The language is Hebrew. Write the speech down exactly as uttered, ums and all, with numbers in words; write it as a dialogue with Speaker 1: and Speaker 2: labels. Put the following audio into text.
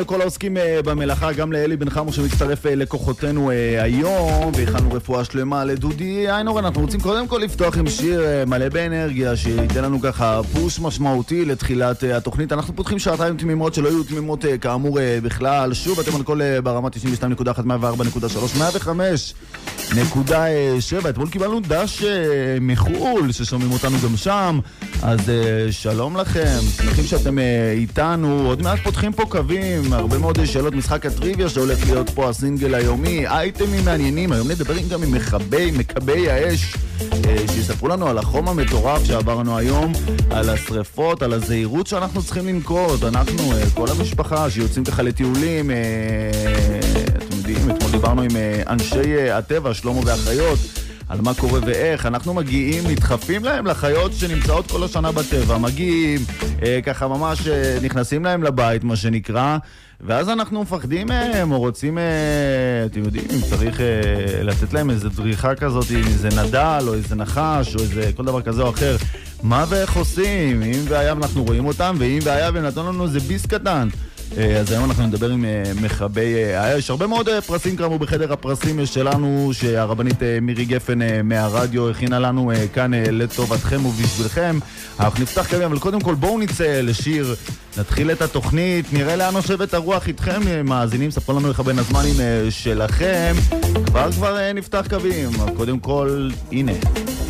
Speaker 1: כל העוסקים במלאכה, גם לאלי בן חמו שמצטרף לכוחותינו היום, והכנו רפואה שלמה לדודי איינור. אנחנו רוצים קודם כל לפתוח עם שיר מלא באנרגיה שייתן לנו ככה פוש משמעותי לתחילת התוכנית. אנחנו פותחים שעתיים תמימות שלא יהיו תמימות כאמור בכלל. שוב, אתם על כל ברמה תשעים ושתיים נקודה אחת, מאה וארבע נקודה שלוש, מאה וחמש נקודה שבע. אתמול קיבלנו דש מחול ששומעים אותנו גם שם, אז שלום לכם, שמחים שאתם איתנו. עוד מעט פותחים פה קווים, הרבה מאוד שאלות, משחק הטריוויה שהולך להיות פה הסינגל היומי, אייטמים מעניינים. היום נדבר גם עם מכבי, מכבי האש, שיספרו לנו על החום המטורף שעברנו היום, על השריפות, על הזהירות שאנחנו צריכים לנקוט. אנחנו, כל המשפחה שיוצאים ככה לטיולים, אתם יודעים, אתמול דיברנו עם אנשי הטבע, שלמה והחיות, על מה קורה ואיך. אנחנו מגיעים, נדחפים להם לחיות שנמצאות כל השנה בטבע, מגיעים, אה, ככה ממש אה, נכנסים להם לבית, מה שנקרא, ואז אנחנו מפחדים מהם, או רוצים, אה, אתם יודעים, אם צריך אה, לתת להם איזו דריכה כזאת, איזה נדל, או איזה נחש, או איזה כל דבר כזה או אחר. מה ואיך עושים? אם והיה אנחנו רואים אותם, ואם והיה ונתן לנו איזה ביס קטן. אז היום אנחנו נדבר עם מכבי האש. הרבה מאוד פרסים קרמו בחדר הפרסים שלנו, שהרבנית מירי גפן מהרדיו הכינה לנו כאן לטובתכם ובשבילכם. אנחנו נפתח קווים, אבל קודם כל בואו נצא לשיר, נתחיל את התוכנית, נראה לאן נושבת הרוח איתכם, מאזינים, ספרו לנו איך בין הזמנים שלכם. כבר כבר נפתח קווים, קודם כל, הנה.